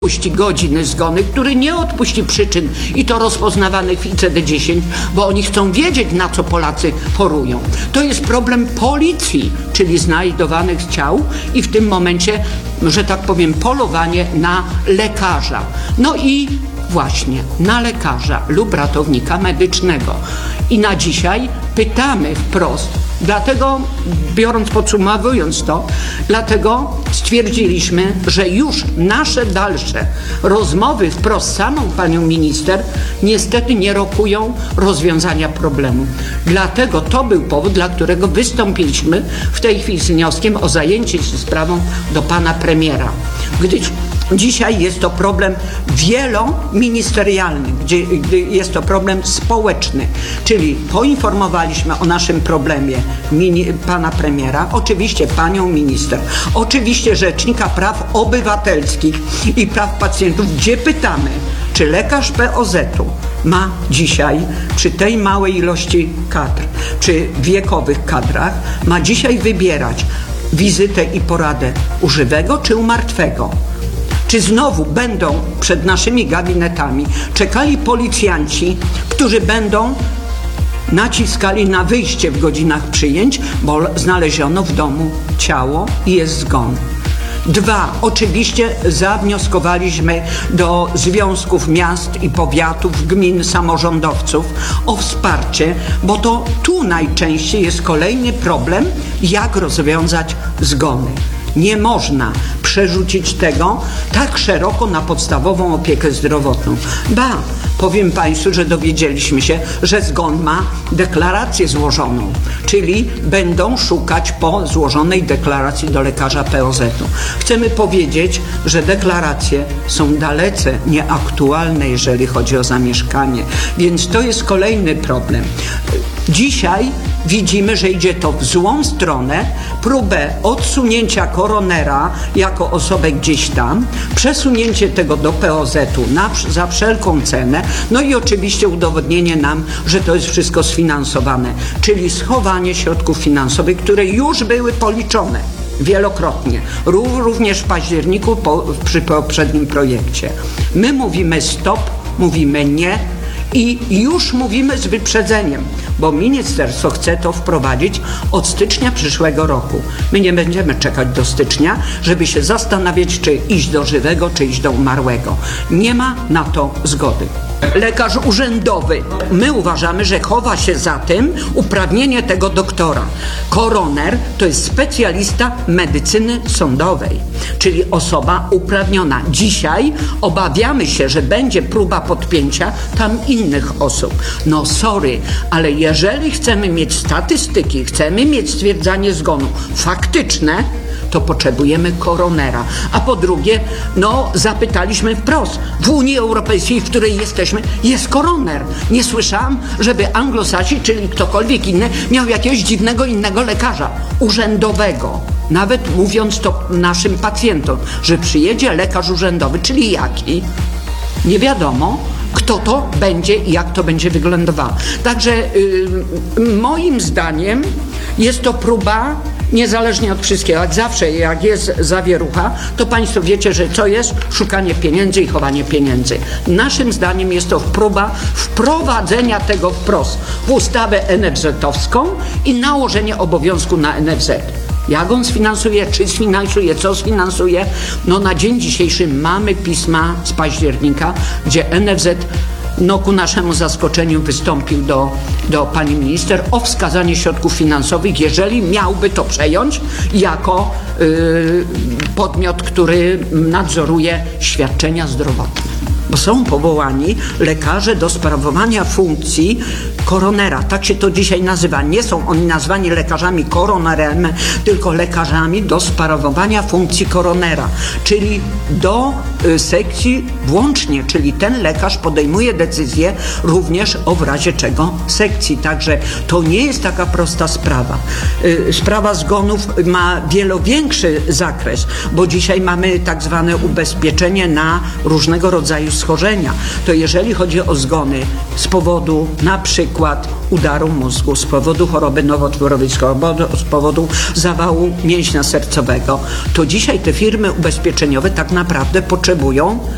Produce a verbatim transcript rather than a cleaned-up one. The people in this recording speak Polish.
odpuści godziny zgony, który nie odpuści przyczyn i to rozpoznawanych w I C D dziesięć, bo oni chcą wiedzieć, na co Polacy chorują. To jest problem policji, czyli znajdowanych ciał i w tym momencie, że tak powiem, polowanie na lekarza. No i właśnie na lekarza lub ratownika medycznego. I na dzisiaj pytamy wprost, dlatego, biorąc, podsumowując to, dlatego stwierdziliśmy, że już nasze dalsze rozmowy wprost z samą panią minister niestety nie rokują rozwiązania problemu. Dlatego to był powód, dla którego wystąpiliśmy w tej chwili z wnioskiem o zajęcie się sprawą do pana premiera. Gdyż dzisiaj jest to problem wieloministerialny, gdzie, gdy jest to problem społeczny, czyli poinformowaliśmy o naszym problemie mini, pana premiera, oczywiście panią minister, oczywiście rzecznika praw obywatelskich i praw pacjentów, gdzie pytamy, czy lekarz P O Z-u ma dzisiaj przy tej małej ilości kadr, czy wiekowych kadrach, ma dzisiaj wybierać wizytę i poradę u żywego czy u martwego. Czy znowu będą przed naszymi gabinetami czekali policjanci, którzy będą naciskali na wyjście w godzinach przyjęć, bo znaleziono w domu ciało i jest zgon. Dwa, oczywiście zawnioskowaliśmy do związków miast i powiatów, gmin, samorządowców o wsparcie, bo to tu najczęściej jest kolejny problem, jak rozwiązać zgony. Nie można przerzucić tego tak szeroko na podstawową opiekę zdrowotną. Ba, powiem państwu, że dowiedzieliśmy się, że zgon ma deklarację złożoną, czyli będą szukać po złożonej deklaracji do lekarza P O Z-u. Chcemy powiedzieć, że deklaracje są dalece nieaktualne, jeżeli chodzi o zamieszkanie, więc to jest kolejny problem. Dzisiaj widzimy, że idzie to w złą stronę, próbę odsunięcia koronera jako osobę gdzieś tam, przesunięcie tego do P O Z-u na, za wszelką cenę, no i oczywiście udowodnienie nam, że to jest wszystko sfinansowane, czyli schowanie środków finansowych, które już były policzone wielokrotnie, również w październiku po, przy poprzednim projekcie. My mówimy stop, mówimy nie, i już mówimy z wyprzedzeniem, bo ministerstwo chce to wprowadzić od stycznia przyszłego roku. My nie będziemy czekać do stycznia, żeby się zastanawiać, czy iść do żywego, czy iść do umarłego. Nie ma na to zgody. Lekarz urzędowy. My uważamy, że chowa się za tym uprawnienie tego doktora. Koroner to jest specjalista medycyny sądowej, czyli osoba uprawniona. Dzisiaj obawiamy się, że będzie próba podpięcia tam innych osób. No sorry, ale jeżeli chcemy mieć statystyki, chcemy mieć stwierdzanie zgonu faktyczne, to potrzebujemy koronera. A po drugie, no zapytaliśmy wprost, w Unii Europejskiej, w której jesteśmy, jest koroner. Nie słyszałam, żeby Anglosasi, czyli ktokolwiek inny, miał jakiegoś dziwnego innego lekarza urzędowego. Nawet mówiąc to naszym pacjentom, że przyjedzie lekarz urzędowy, czyli jaki? Nie wiadomo, kto to będzie i jak to będzie wyglądało. Także yy, moim zdaniem jest to próba, niezależnie od wszystkiego, jak zawsze, jak jest zawierucha, to państwo wiecie, że co jest? Szukanie pieniędzy i chowanie pieniędzy. Naszym zdaniem jest to próba wprowadzenia tego wprost w ustawę N F Z-owską i nałożenie obowiązku na N F Z. Jak on sfinansuje, czy sfinansuje, co sfinansuje? No na dzień dzisiejszy mamy pisma z października, gdzie N F Z no ku naszemu zaskoczeniu wystąpił do, do pani minister o wskazanie środków finansowych, jeżeli miałby to przejąć jako yy, podmiot, który nadzoruje świadczenia zdrowotne. Bo są powołani lekarze do sprawowania funkcji koronera. Tak się to dzisiaj nazywa. Nie są oni nazwani lekarzami koronerem, tylko lekarzami do sprawowania funkcji koronera. Czyli do y, sekcji włącznie, czyli ten lekarz podejmuje decyzję również o w razie czego sekcji. Także to nie jest taka prosta sprawa. Y, sprawa zgonów ma wielowiększy zakres, bo dzisiaj mamy tak zwane ubezpieczenie na różnego rodzaju schorzenia. To jeżeli chodzi o zgony z powodu na przykład udaru mózgu, z powodu choroby nowotworowej, z powodu zawału mięśnia sercowego, to dzisiaj te firmy ubezpieczeniowe tak naprawdę potrzebują